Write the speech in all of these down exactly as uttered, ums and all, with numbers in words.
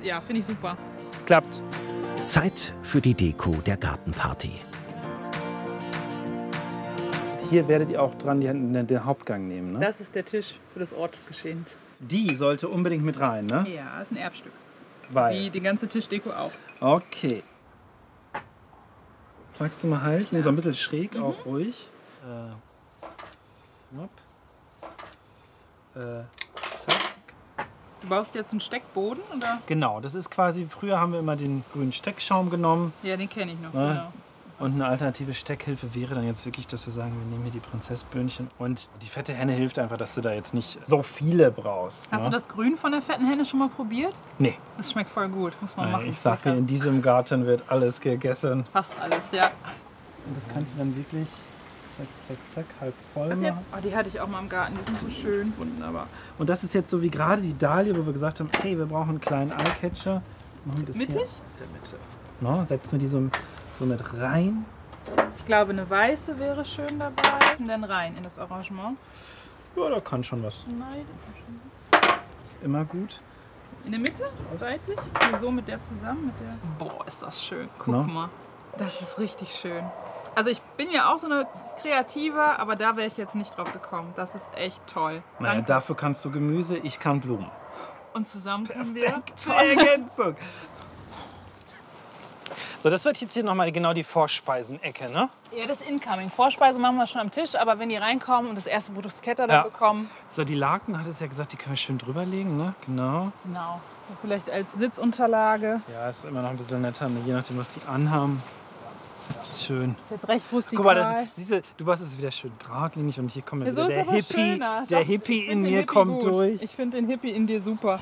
ja, finde ich super. Es klappt. Zeit für die Deko der Gartenparty. Hier werdet ihr auch dran den, den Hauptgang nehmen, ne? Das ist der Tisch für das Ortsgeschehen. Die sollte unbedingt mit rein, ne? Ja, ist ein Erbstück. Weil. Wie die ganze Tischdeko auch. Okay. Magst du mal halten? Klar. So ein bisschen schräg, Mhm. auch ruhig. Äh, hopp. Äh, zack. Du baust jetzt einen Steckboden, oder? Genau, das ist quasi, früher haben wir immer den grünen Steckschaum genommen. Ja, den kenne ich noch, Ne? genau. Und eine alternative Steckhilfe wäre dann jetzt wirklich, dass wir sagen, wir nehmen hier die Prinzessböhnchen. Und die fette Henne hilft einfach, dass du da jetzt nicht so viele brauchst. Hast ne? du das Grün von der fetten Henne schon mal probiert? Nee. Das schmeckt voll gut, muss man machen. Ich sag dir, in diesem Garten wird alles gegessen. Fast alles, ja. Und das kannst du dann wirklich zack, zack, zack, halb voll Was machen. jetzt? Oh, die hatte ich auch mal im Garten, die sind so schön. Wunderbar. Und das ist jetzt so wie gerade die Dahlie, wo wir gesagt haben, hey, wir brauchen einen kleinen Eyecatcher. Machen wir das Mittig? hier aus der Mitte. No, setzen wir die so, so mit rein. Ich glaube, eine weiße wäre schön dabei. Und dann rein in das Arrangement. Ja, da kann schon was. Nein. Ist immer gut. In der Mitte, seitlich. Hier so mit der zusammen. Mit der. Boah, ist das schön. Guck No. mal. Das ist richtig schön. Also ich bin ja auch so eine Kreative, aber da wäre ich jetzt nicht drauf gekommen. Das ist echt toll. Naja, Danke. dafür kannst du Gemüse, ich kann Blumen. Und zusammen können wir. Perfekte Ergänzung. So, das wird jetzt hier nochmal genau die Vorspeisenecke, ne? Ja, das Incoming. Vorspeise machen wir schon am Tisch, aber wenn die reinkommen und das erste Bruschetta da Ja. bekommen. So, die Laken, hattest du ja gesagt, die können wir schön drüberlegen, ne? Genau. Genau. Vielleicht als Sitzunterlage. Ja, ist immer noch ein bisschen netter, ne? Je nachdem, was die anhaben. Schön. Ist jetzt recht rustikal. Guck mal, das, siehst du, du machst es wieder schön geradlinig und hier kommt Ja, wieder so ist der aber Hippie, schöner. der Doch, Hippie ich in find den mir Hippie kommt gut. durch. Ich finde den Hippie in dir super.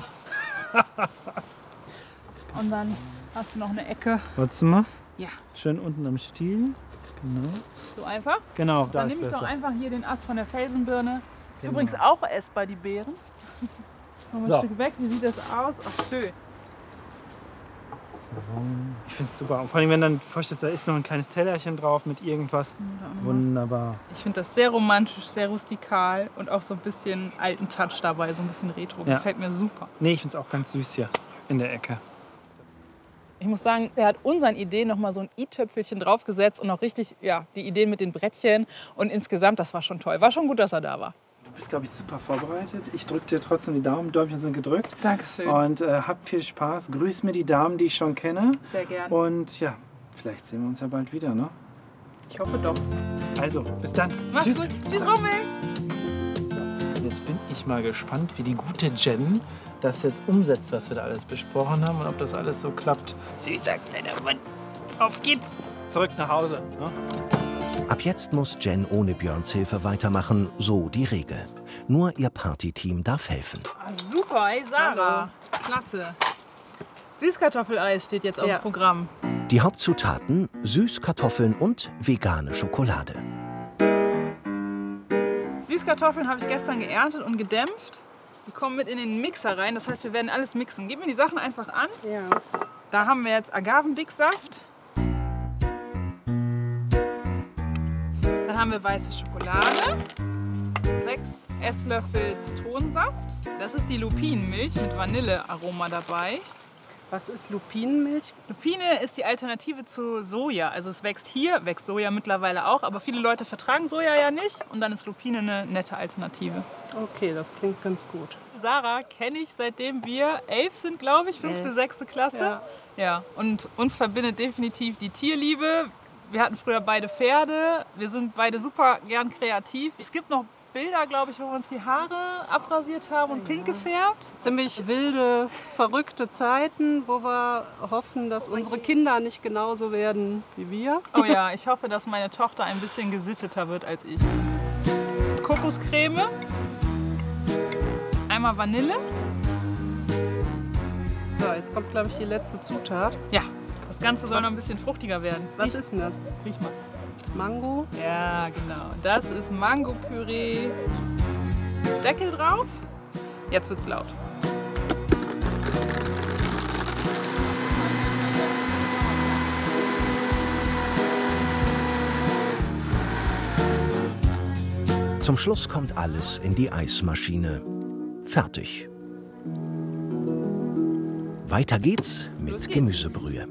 Und dann hast du noch eine Ecke. Wolltest du mal? Ja. Schön unten am Stiel. Genau. So einfach. Genau, da Dann ist nehme ich doch besser. einfach hier den Ast von der Felsenbirne. Ist Genau. übrigens auch essbar, die Beeren. Noch ein So. Stück weg. Wie sieht das aus? Ach, schön. Ich finde es super. Und vor allem, wenn dann vorstellst, da ist noch ein kleines Tellerchen drauf mit irgendwas. Wunderbar. Ich finde das sehr romantisch, sehr rustikal und auch so ein bisschen alten Touch dabei, so ein bisschen retro. Ja. Gefällt mir super. Nee, ich finde es auch ganz süß hier in der Ecke. Ich muss sagen, er hat unseren Ideen noch mal so ein i-Töpfelchen draufgesetzt und auch richtig, ja, die Ideen mit den Brettchen. Und insgesamt, das war schon toll. War schon gut, dass er da war. Du bist, glaube ich, super vorbereitet. Ich drücke dir trotzdem die Daumen. Däumchen sind gedrückt. Dankeschön. Und äh, habt viel Spaß. Grüß mir die Damen, die ich schon kenne. Sehr gerne. Und ja, vielleicht sehen wir uns ja bald wieder, ne? Ich hoffe doch. Also, bis dann. Mach's Tschüss. gut. Tschüss, Rommel. Jetzt bin ich mal gespannt, wie die gute Jen das jetzt umsetzt, was wir da alles besprochen haben und ob das alles so klappt. Süßer kleiner Mann. Auf geht's. Zurück nach Hause. Ne? Ab jetzt muss Jen ohne Björns Hilfe weitermachen, so die Regel. Nur ihr Partyteam darf helfen. Ah, super, hey Sarah. Klasse. Süßkartoffeleis steht jetzt auf Ja. dem Programm. Die Hauptzutaten: Süßkartoffeln und vegane Schokolade. Süßkartoffeln habe ich gestern geerntet und gedämpft. Die kommen mit in den Mixer rein, das heißt, wir werden alles mixen. Gib mir die Sachen einfach an. Ja. Da haben wir jetzt Agavendicksaft. Dann haben wir weiße Schokolade. Sechs Esslöffel Zitronensaft. Das ist die Lupinenmilch mit Vanillearoma dabei. Was ist Lupinenmilch? Lupine ist die Alternative zu Soja. Also es wächst hier, wächst Soja mittlerweile auch, aber viele Leute vertragen Soja ja nicht. Und dann ist Lupine eine nette Alternative. Okay, das klingt ganz gut. Sarah kenne ich seitdem wir elf sind, glaube ich, fünfte, Elf. sechste Klasse. Ja. Ja, und uns verbindet definitiv die Tierliebe. Wir hatten früher beide Pferde. Wir sind beide super gern kreativ. Es gibt noch Bilder, glaube ich, wo wir uns die Haare abrasiert haben und pink gefärbt. Ziemlich wilde, verrückte Zeiten, wo wir hoffen, dass unsere Kinder nicht genauso werden wie wir. Oh ja, ich hoffe, dass meine Tochter ein bisschen gesitteter wird als ich. Kokoscreme. Einmal Vanille. So, jetzt kommt, glaube ich, die letzte Zutat. Ja, das Ganze soll Was- noch ein bisschen fruchtiger werden. Was Riech- ist denn das? Riech mal. Mango? Ja, genau. Das ist Mango-Püree. Deckel drauf. Jetzt wird's laut. Zum Schluss kommt alles in die Eismaschine. Fertig. Weiter geht's mit Gemüsebrühe.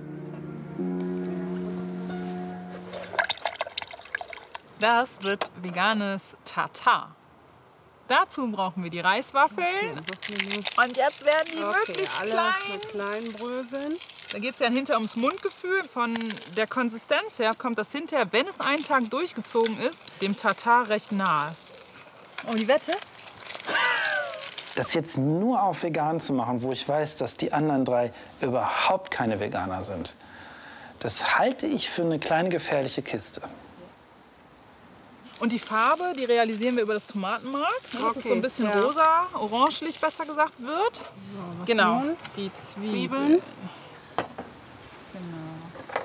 Das wird veganes Tartar. Dazu brauchen wir die Reiswaffeln. Okay, so Und jetzt werden die okay, möglichst alle klein. mit kleinen Bröseln. Da geht es ja hinterher ums Mundgefühl. Von der Konsistenz her kommt das hinterher, wenn es einen Tag durchgezogen ist, dem Tartar recht nahe. Oh, die Wette? Das jetzt nur auf vegan zu machen, wo ich weiß, dass die anderen drei überhaupt keine Veganer sind, das halte ich für eine kleine gefährliche Kiste. Und die Farbe, die realisieren wir über das Tomatenmark, ne, dass es so ein Okay, bisschen ja. rosa, orangelich besser gesagt wird. So, was Genau, nun? die Zwiebeln. Zwiebeln. Genau.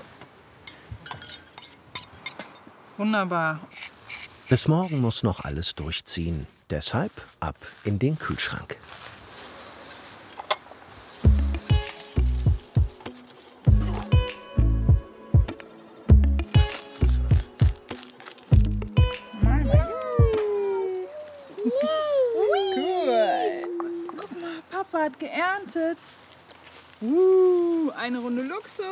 Wunderbar. Bis morgen muss noch alles durchziehen. Deshalb ab in den Kühlschrank. Cool. Guck mal, Papa hat geerntet. Uh, eine Runde Luxus.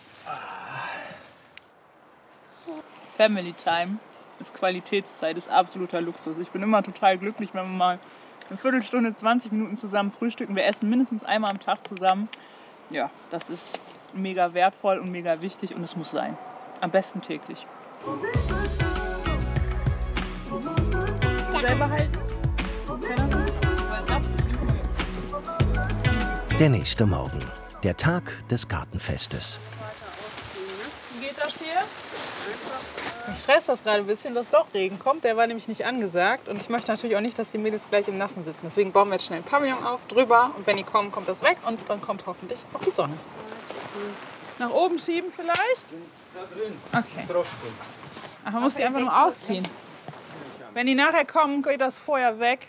Family Time ist Qualitätszeit, ist absoluter Luxus. Ich bin immer total glücklich, wenn wir mal eine Viertelstunde, zwanzig Minuten zusammen frühstücken. Wir essen mindestens einmal am Tag zusammen. Ja, das ist mega wertvoll und mega wichtig und es muss sein. Am besten täglich. Selber halten. Der nächste Morgen. Der Tag des Gartenfestes. Wie geht das hier? Ich stress das gerade ein bisschen, dass doch Regen kommt. Der war nämlich nicht angesagt. Und ich möchte natürlich auch nicht, dass die Mädels gleich im Nassen sitzen. Deswegen bauen wir jetzt schnell ein Pavillon auf, drüber. Und wenn die kommen, kommt das weg. Und dann kommt hoffentlich auch die Sonne. Nach oben schieben vielleicht? Okay. Ach, man muss die einfach nur ausziehen. Wenn die nachher kommen, geht das Feuer weg.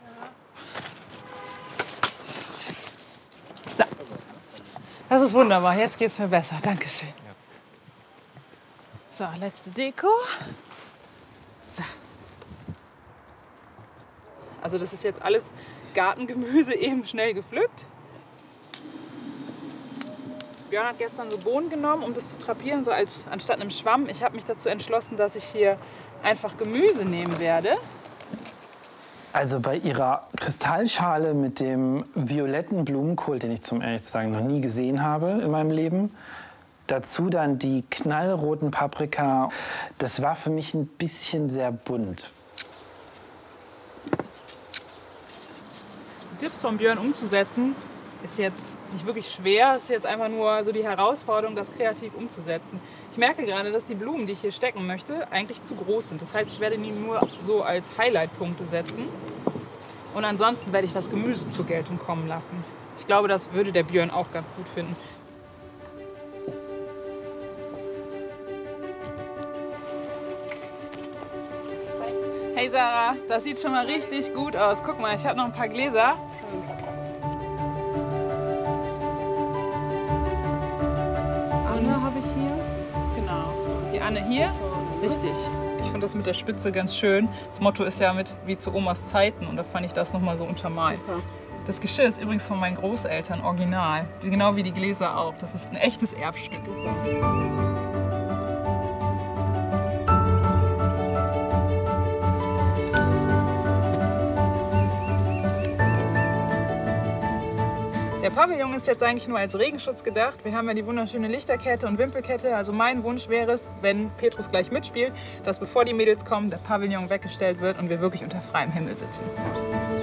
So. Das ist wunderbar. Jetzt geht's mir besser. Dankeschön. So, letzte Deko. So. Also das ist jetzt alles Gartengemüse eben schnell gepflückt. Björn hat gestern so Bohnen genommen, um das zu drapieren, so als, anstatt einem Schwamm. Ich habe mich dazu entschlossen, dass ich hier einfach Gemüse nehmen werde. Also bei ihrer Kristallschale mit dem violetten Blumenkohl, den ich zum ehrlich zu sagen noch nie gesehen habe in meinem Leben, dazu dann die knallroten Paprika, das war für mich ein bisschen sehr bunt. Die Tipps von Björn umzusetzen, ist jetzt nicht wirklich schwer. Es ist jetzt einfach nur so die Herausforderung, das kreativ umzusetzen. Ich merke gerade, dass die Blumen, die ich hier stecken möchte, eigentlich zu groß sind. Das heißt, ich werde die nur so als Highlight-Punkte setzen. Und ansonsten werde ich das Gemüse zur Geltung kommen lassen. Ich glaube, das würde der Björn auch ganz gut finden. Hey Sarah, das sieht schon mal richtig gut aus. Guck mal, ich habe noch ein paar Gläser. Anne habe ich hier. Genau. Die Anne hier. Richtig. Ich finde das mit der Spitze ganz schön. Das Motto ist ja mit wie zu Omas Zeiten und da fand ich das noch mal so untermalt. Super. Das Geschirr ist übrigens von meinen Großeltern original. Genau wie die Gläser auch. Das ist ein echtes Erbstück. Der Pavillon ist jetzt eigentlich nur als Regenschutz gedacht. Wir haben ja die wunderschöne Lichterkette und Wimpelkette. Also mein Wunsch wäre es, wenn Petrus gleich mitspielt, dass bevor die Mädels kommen, der Pavillon weggestellt wird und wir wirklich unter freiem Himmel sitzen.